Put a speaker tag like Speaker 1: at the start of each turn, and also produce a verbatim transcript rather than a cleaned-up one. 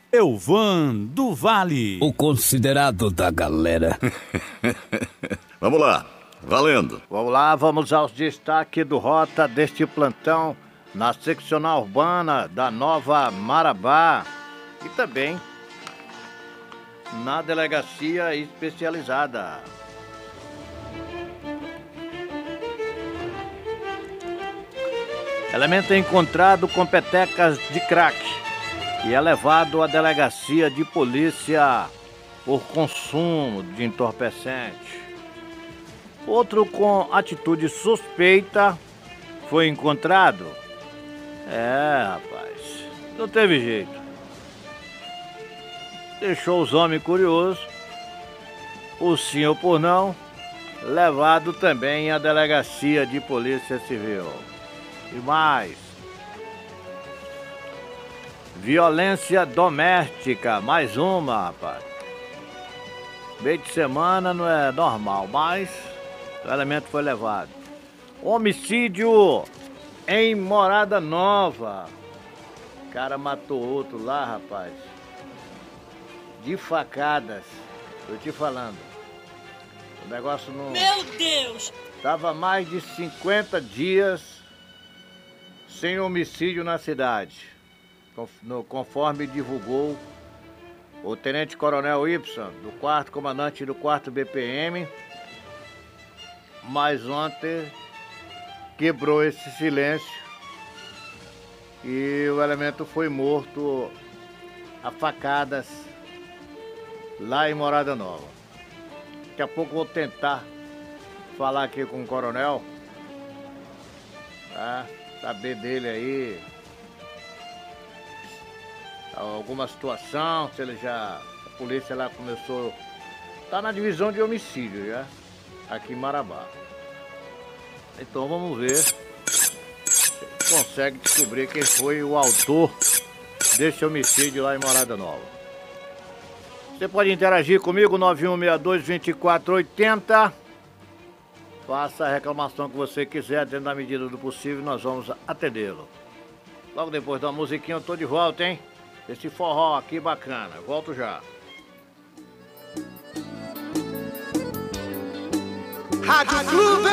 Speaker 1: Elvan do Vale,
Speaker 2: o considerado da galera.
Speaker 3: Vamos lá, valendo.
Speaker 4: Vamos lá, vamos aos destaques do Rota deste plantão na seccional urbana da Nova Marabá e também na delegacia especializada. Elemento encontrado com petecas de crack e é levado à delegacia de polícia por consumo de entorpecente. Outro com atitude suspeita foi encontrado. É, rapaz, não teve jeito. Deixou os homens curiosos, por sim ou por não, levado também à delegacia de polícia civil. E mais, violência doméstica, mais uma, rapaz. Meio de semana não é normal, mas o elemento foi levado. Homicídio em Morada Nova. O cara matou outro lá, rapaz. De facadas. Tô te falando. O negócio não...
Speaker 5: Meu Deus!
Speaker 4: Tava mais de cinquenta dias sem homicídio na cidade, conforme divulgou o Tenente Coronel Y, do quarto comandante do quarto B P M, mas ontem quebrou esse silêncio e o elemento foi morto a facadas lá em Morada Nova. Daqui a pouco vou tentar falar aqui com o coronel, tá? Saber dele aí alguma situação, se ele já... A polícia lá começou... Tá na divisão de homicídio já, aqui em Marabá. Então vamos ver se consegue descobrir quem foi o autor desse homicídio lá em Morada Nova. Você pode interagir comigo, nove um seis dois, dois quatro oito zero. Faça a reclamação que você quiser, dentro da medida do possível, nós vamos atendê-lo. Logo depois da musiquinha eu tô de volta, hein? Esse forró aqui bacana. Volto já.
Speaker 6: Rádio Clube.